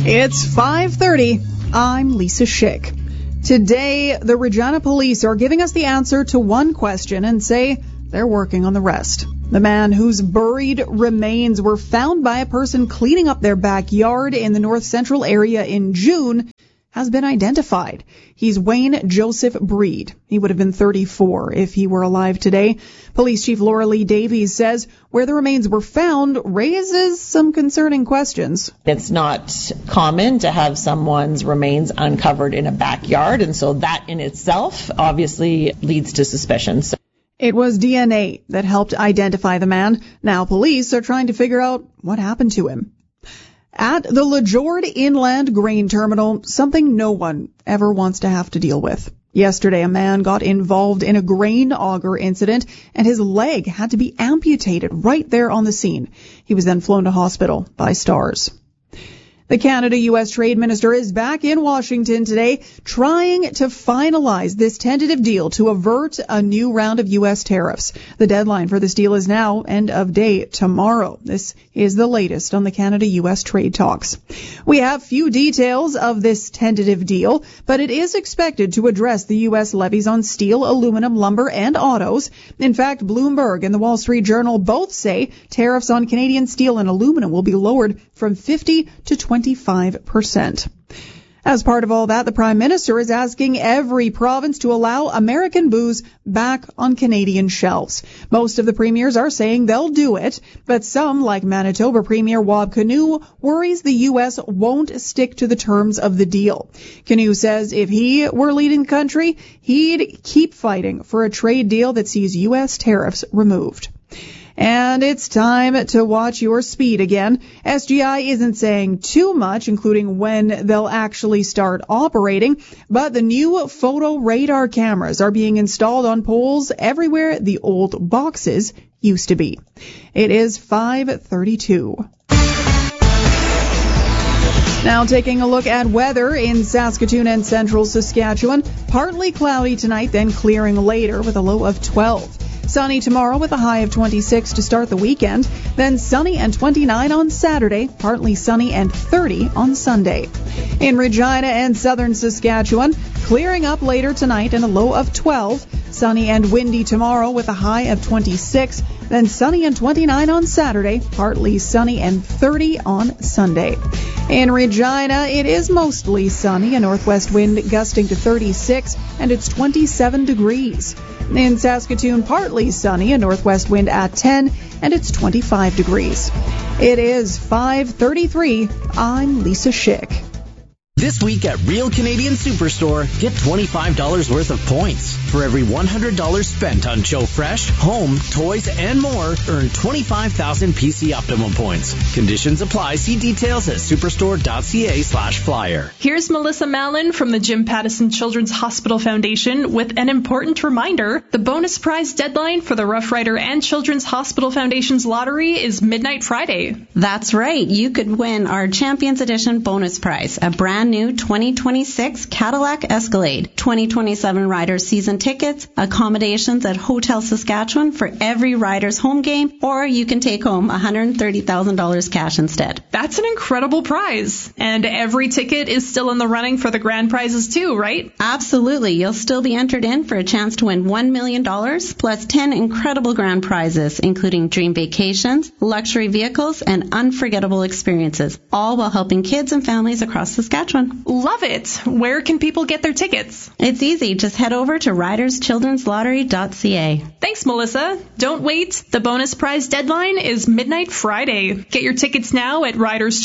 It's 5:30. I'm Lisa Schick. Today, the Regina police are giving us the answer to one question and say they're working on the rest. The man whose buried remains were found by a person cleaning up their backyard in the north central area in June has been identified. He's Wayne Joseph Breed. He would have been 34 if he were alive today. Police Chief Laura Lee Davies says where the remains were found raises some concerning questions. It's not common to have someone's remains uncovered in a backyard, and so that in itself obviously leads to suspicions. It was DNA that helped identify the man. Now police are trying to figure out what happened to him. At the LeJord Inland Grain Terminal, something no one ever wants to have to deal with. Yesterday, a man got involved in a grain auger incident, and his leg had to be amputated right there on the scene. He was then flown to hospital by STARS. The Canada-U.S. Trade Minister is back in Washington today trying to finalize this tentative deal to avert a new round of U.S. tariffs. The deadline for this deal is now end of day tomorrow. This is the latest on the Canada-U.S. trade talks. We have few details of this tentative deal, but it is expected to address the U.S. levies on steel, aluminum, lumber, and autos. In fact, Bloomberg and the Wall Street Journal both say tariffs on Canadian steel and aluminum will be lowered from 50 to 25%. As part of all that, the Prime Minister is asking every province to allow American booze back on Canadian shelves. Most of the premiers are saying they'll do it, but some, like Manitoba Premier Wab Kinew, worries the U.S. won't stick to the terms of the deal. Kinew says if he were leading the country, he'd keep fighting for a trade deal that sees U.S. tariffs removed. And it's time to watch your speed again. SGI isn't saying too much, including when they'll actually start operating, but the new photo radar cameras are being installed on poles everywhere the old boxes used to be. It is 5:32. Now taking a look at weather in Saskatoon and central Saskatchewan. Partly cloudy tonight, then clearing later with a low of 12. Sunny tomorrow with a high of 26 to start the weekend. Then sunny and 29 on Saturday, partly sunny and 30 on Sunday. In Regina and southern Saskatchewan, clearing up later tonight and a low of 12. Sunny and windy tomorrow with a high of 26. Then sunny and 29 on Saturday, partly sunny and 30 on Sunday. In Regina, it is mostly sunny, a northwest wind gusting to 36, and it's 27 degrees. In Saskatoon, partly sunny, a northwest wind at 10, and it's 25 degrees. It is 5:33. I'm Lisa Schick. This week at Real Canadian Superstore, get $25 worth of points. For every $100 spent on Joe Fresh, home, toys, and more, earn 25,000 PC Optimum points. Conditions apply. See details at superstore.ca/flyer. Here's Melissa Mallon from the Jim Pattison Children's Hospital Foundation with an important reminder. The bonus prize deadline for the Rough Rider and Children's Hospital Foundation's lottery is midnight Friday. That's right. You could win our Champions Edition bonus prize, a brand new 2026 Cadillac Escalade, 2027 Riders season tickets, accommodations at Hotel Saskatchewan for every Riders home game, or you can take home $130,000 cash instead. That's an incredible prize. And every ticket is still in the running for the grand prizes too, right? Absolutely. You'll still be entered in for a chance to win $1 million, plus 10 incredible grand prizes, including dream vacations, luxury vehicles, and unforgettable experiences, all while helping kids and families across Saskatchewan. Love it. Where can people get their tickets? It's easy. Just head over to riderschildrenslottery.ca. Thanks, Melissa. Don't wait. The bonus prize deadline is midnight Friday. Get your tickets now at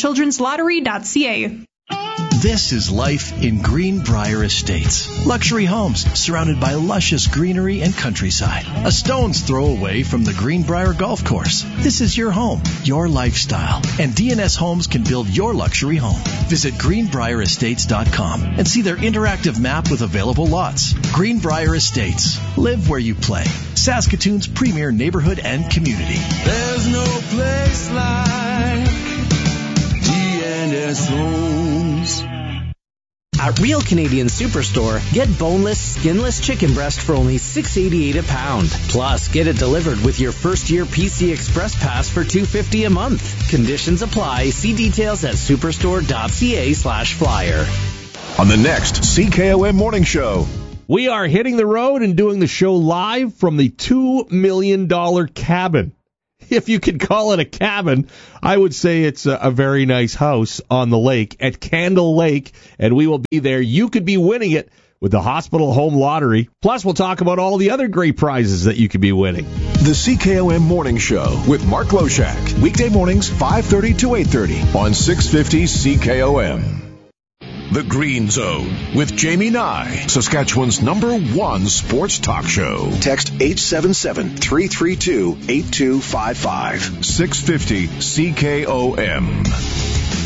riderschildrenslottery.ca. This is life in Greenbrier Estates. Luxury homes surrounded by luscious greenery and countryside. A stone's throw away from the Greenbrier Golf Course. This is your home, your lifestyle, and DNS Homes can build your luxury home. Visit greenbrierestates.com and see their interactive map with available lots. Greenbrier Estates. Live where you play. Saskatoon's premier neighborhood and community. There's no place like DNS Homes. At Real Canadian Superstore, get boneless, skinless chicken breast for only $6.88 a pound. Plus, get it delivered with your first-year PC Express Pass for $2.50 a month. Conditions apply. See details at superstore.ca/flyer. On the next CKOM Morning Show. We are hitting the road and doing the show live from the $2 million cabin. If you could call it a cabin, I would say it's a very nice house on the lake at Candle Lake, and we will be there. You could be winning it with the Hospital Home Lottery. Plus, we'll talk about all the other great prizes that you could be winning. The CKOM Morning Show with Mark Loshak. Weekday mornings, 5:30 to 8:30 on 650 CKOM. The Green Zone with Jamie Nye, Saskatchewan's #1 sports talk show. Text 877-332-8255. 650 CKOM.